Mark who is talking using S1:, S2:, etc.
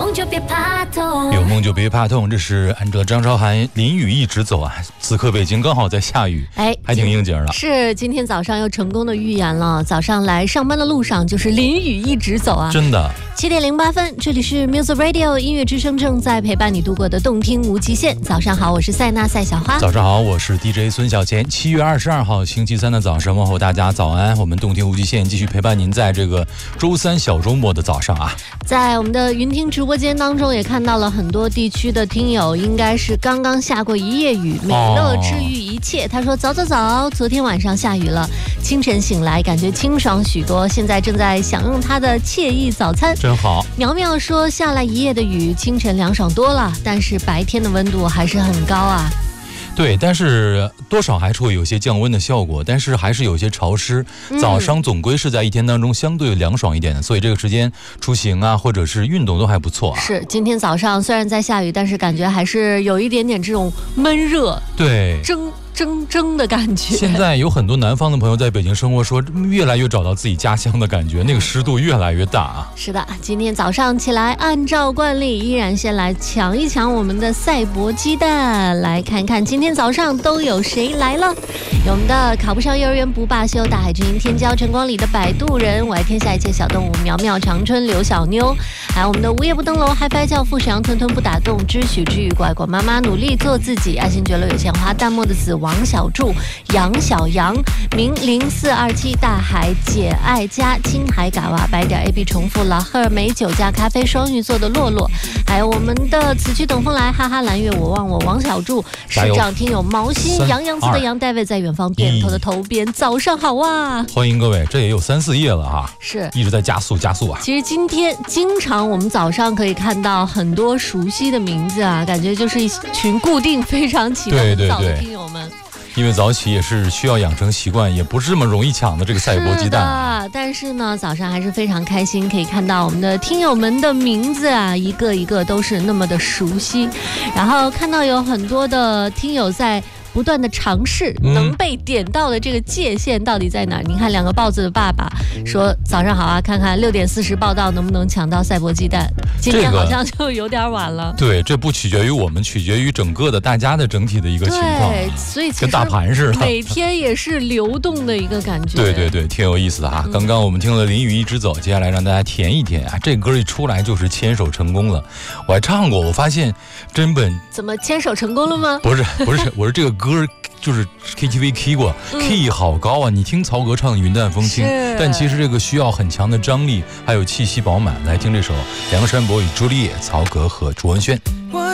S1: 梦就别怕痛，
S2: 有梦就别怕痛，这是按照张韶涵淋雨一直走啊。此刻北京刚好在下雨，还挺应景的。
S3: 是今天早上又成功的预言了，早上来上班的路上就是淋雨一直走啊，
S2: 真的。
S3: 7点08分，这里是 Music Radio 音乐之声，正在陪伴你度过的动听无极限。早上好，我是塞纳赛小花。
S2: 早上好，我是 DJ 孙小贤。7月22号星期三的早上，问候大家早安。我们动听无极限继续陪伴您在这个周三小周末的早上啊。
S3: 在我们的云听直播间当中，也看到了很多地区的听友，应该是刚刚下过一夜雨，美乐治愈一切。他说早，昨天晚上下雨了，清晨醒来感觉清爽许多，现在正在享用他的惬意早餐，
S2: 真好。
S3: 苗苗说下来一夜的雨，清晨凉爽多了，但是白天的温度还是很高啊。
S2: 对，但是多少还是会有些降温的效果，但是还是有些潮湿。早上总归是在一天当中相对凉爽一点的，所以这个时间出行啊，或者是运动都还不错啊。
S3: 是，今天早上虽然在下雨，但是感觉还是有一点点这种闷热，
S2: 对，
S3: 蒸的感觉。
S2: 现在有很多南方的朋友在北京生活，说越来越找到自己家乡的感觉，那个湿度越来越大啊。
S3: 是的，今天早上起来，按照惯例，依然先来抢一抢我们的赛博鸡蛋，来看看今天早上都有谁来了。有我们的考不上幼儿园不罢休，大海之音天骄晨光里的摆渡人，我爱天下一切小动物，苗苗长春刘小妞，还有我们的无夜不登楼嗨翻教父沈阳屯屯不打动知许之语拐拐妈妈努力做自己，爱心觉乐有钱花淡漠的死王小柱杨小杨明0427大海姐爱家青海嘎哇白点 AB 重复了赫尔美酒家咖啡双鱼座的洛洛，还有我们的此去等风来哈哈蓝月我忘我王小柱市长听友毛心杨洋字的杨戴维在远方点头的头边早上好啊，
S2: 欢迎各位，这也有3-4页了哈，
S3: 是
S2: 一直在加速啊。
S3: 其实今天经常我们早上可以看到很多熟悉的名字啊，感觉就是一群固定非常起得很早的听友们。
S2: 因为早起也是需要养成习惯，也不是这么容易抢的这个赛博鸡蛋。
S3: 但是呢，早上还是非常开心，可以看到我们的听友们的名字啊，一个一个都是那么的熟悉。然后看到有很多的听友在不断的尝试能被点到的这个界限到底在哪儿？你看，2个豹子的爸爸说早上好啊，看看6点40报道能不能抢到赛博鸡蛋。今天好像就有点晚了。
S2: 对，这不取决于我们，取决于整个的大家的整体的一个情况。
S3: 对，所以其实
S2: 跟大盘似的，
S3: 每天也是流动的一个感觉。
S2: 对，挺有意思的哈。刚刚我们听了淋雨一直走，接下来让大家甜一甜啊。这歌一出来就是牵手成功了，我还唱过，我发现真本
S3: 怎么牵手成功了吗？
S2: 不是，我说这个歌就是 KTV key 过，key 好高啊！你听曹格唱的云淡风轻，但其实这个需要很强的张力，还有气息饱满。来听这首梁山伯与朱丽叶，曹格和朱文轩。